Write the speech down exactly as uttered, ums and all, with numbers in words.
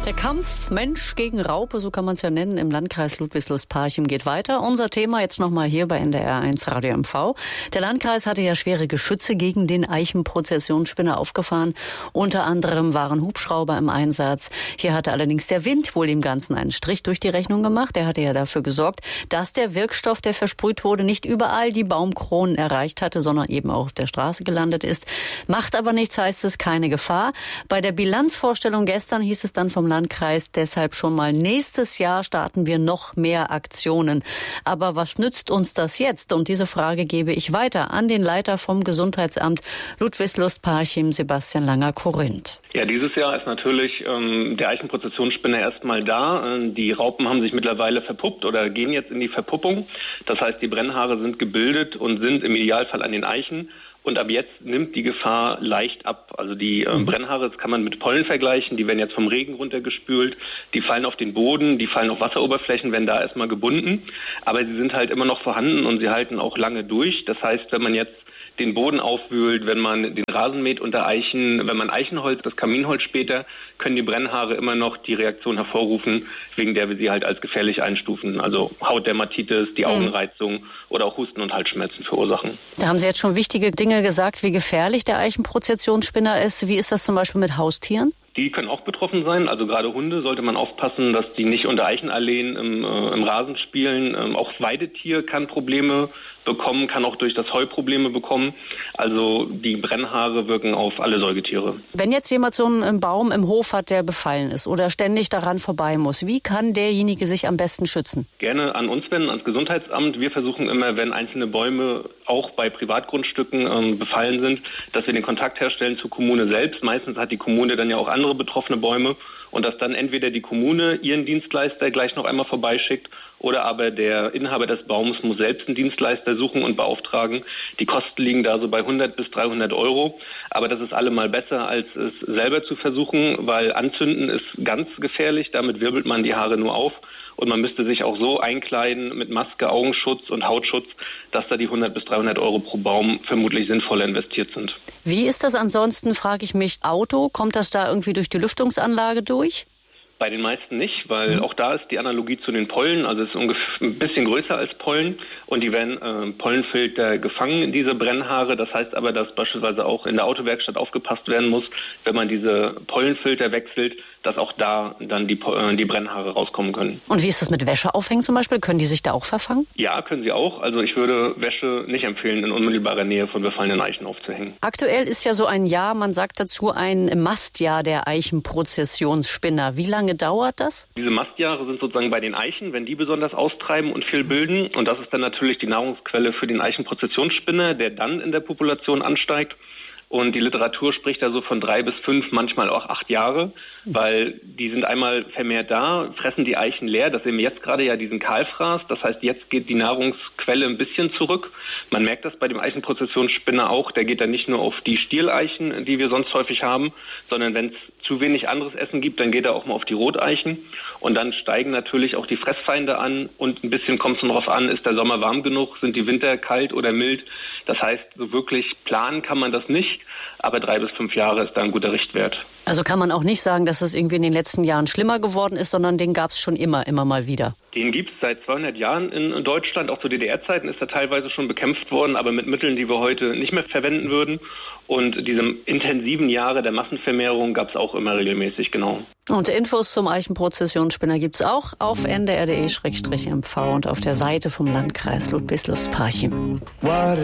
Der Kampf Mensch gegen Raupe, so kann man es ja nennen, im Landkreis Ludwigslust-Parchim geht weiter. Unser Thema jetzt nochmal hier bei N D R eins Radio M V. Der Landkreis hatte ja schwere Geschütze gegen den Eichenprozessionsspinner aufgefahren. Unter anderem waren Hubschrauber im Einsatz. Hier hatte allerdings der Wind wohl dem Ganzen einen Strich durch die Rechnung gemacht. Der hatte ja dafür gesorgt, dass der Wirkstoff, der versprüht wurde, nicht überall die Baumkronen erreicht hatte, sondern eben auch auf der Straße gelandet ist. Macht aber nichts, heißt es, keine Gefahr. Bei der Bilanzvorstellung gestern hieß es dann vom Landkreis deshalb schon mal, nächstes Jahr starten wir noch mehr Aktionen. Aber was nützt uns das jetzt? Und diese Frage gebe ich weiter an den Leiter vom Gesundheitsamt Ludwigslust-Parchim, Sebastian Langer-Korinth. Ja, dieses Jahr ist natürlich ähm, der Eichenprozessionsspinner erstmal da. Äh, die Raupen haben sich mittlerweile verpuppt oder gehen jetzt in die Verpuppung. Das heißt, die Brennhaare sind gebildet und sind im Idealfall an den Eichen. Und ab jetzt nimmt die Gefahr leicht ab. Also die äh, Brennhaare, das kann man mit Pollen vergleichen, die werden jetzt vom Regen runtergespült, die fallen auf den Boden, die fallen auf Wasseroberflächen, werden da erstmal gebunden. Aber sie sind halt immer noch vorhanden und sie halten auch lange durch. Das heißt, wenn man jetzt den Boden aufwühlt, wenn man den Rasen mäht unter Eichen, wenn man Eichenholz, das Kaminholz später, können die Brennhaare immer noch die Reaktion hervorrufen, wegen der wir sie halt als gefährlich einstufen. Also Hautdermatitis, die Augenreizung oder auch Husten und Halsschmerzen verursachen. Da haben Sie jetzt schon wichtige Dinge gesagt, wie gefährlich der Eichenprozessionsspinner ist. Wie ist das zum Beispiel mit Haustieren? Die können auch betroffen sein. Also gerade Hunde sollte man aufpassen, dass die nicht unter Eichenalleen im, äh, im Rasen spielen. Ähm, auch Weidetier kann Probleme bekommen, kann auch durch das Heu Probleme bekommen. Also die Brennhaare wirken auf alle Säugetiere. Wenn jetzt jemand so einen Baum im Hof hat, der befallen ist oder ständig daran vorbei muss, wie kann derjenige sich am besten schützen? Gerne an uns wenden, ans Gesundheitsamt. Wir versuchen immer, wenn einzelne Bäume auch bei Privatgrundstücken ähm, befallen sind, dass wir den Kontakt herstellen zur Kommune selbst. Meistens hat die Kommune dann ja auch andere betroffene Bäume und dass dann entweder die Kommune ihren Dienstleister gleich noch einmal vorbeischickt oder aber der Inhaber des Baums muss selbst einen Dienstleister suchen und beauftragen. Die Kosten liegen da so bei hundert bis dreihundert Euro. Aber das ist allemal besser, als es selber zu versuchen, weil Anzünden ist ganz gefährlich. Damit wirbelt man die Haare nur auf. Und man müsste sich auch so einkleiden mit Maske, Augenschutz und Hautschutz, dass da die hundert bis dreihundert Euro pro Baum vermutlich sinnvoller investiert sind. Wie ist das ansonsten, frage ich mich, Auto? Kommt das da irgendwie durch die Lüftungsanlage durch? Bei den meisten nicht, weil auch da ist die Analogie zu den Pollen, also es ist ungefähr ein bisschen größer als Pollen und die werden äh, Pollenfilter gefangen in diese Brennhaare. Das heißt aber, dass beispielsweise auch in der Autowerkstatt aufgepasst werden muss, wenn man diese Pollenfilter wechselt, dass auch da dann die, äh, die Brennhaare rauskommen können. Und wie ist das mit Wäsche aufhängen zum Beispiel? Können die sich da auch verfangen? Ja, können sie auch. Also ich würde Wäsche nicht empfehlen, in unmittelbarer Nähe von befallenen Eichen aufzuhängen. Aktuell ist ja so ein Jahr, man sagt dazu ein Mastjahr der Eichenprozessionsspinner. Wie lange dauert das? Diese Mastjahre sind sozusagen bei den Eichen, wenn die besonders austreiben und viel bilden. Und das ist dann natürlich die Nahrungsquelle für den Eichenprozessionsspinner, der dann in der Population ansteigt. Und die Literatur spricht da so von drei bis fünf, manchmal auch acht Jahre, weil die sind einmal vermehrt da, fressen die Eichen leer. Das sehen wir jetzt gerade ja diesen Kahlfraß. Das heißt, jetzt geht die Nahrungsquelle ein bisschen zurück. Man merkt das bei dem Eichenprozessionsspinner auch. Der geht dann nicht nur auf die Stieleichen, die wir sonst häufig haben, sondern wenn es zu wenig anderes Essen gibt, dann geht er auch mal auf die Roteichen. Und dann steigen natürlich auch die Fressfeinde an. Und ein bisschen kommt es darauf an, ist der Sommer warm genug, sind die Winter kalt oder mild. Das heißt, so wirklich planen kann man das nicht. Aber drei bis fünf Jahre ist da ein guter Richtwert. Also kann man auch nicht sagen, dass es irgendwie in den letzten Jahren schlimmer geworden ist, sondern den gab es schon immer, immer mal wieder. Den gibt es seit zweihundert Jahren in Deutschland. Auch zu D D R-Zeiten ist er teilweise schon bekämpft worden, aber mit Mitteln, die wir heute nicht mehr verwenden würden. Und diese intensiven Jahre der Massenvermehrung gab es auch immer regelmäßig, genau. Und Infos zum Eichenprozessionsspinner gibt es auch auf n d r punkt d e slash m v und auf der Seite vom Landkreis Ludwigslust-Parchim.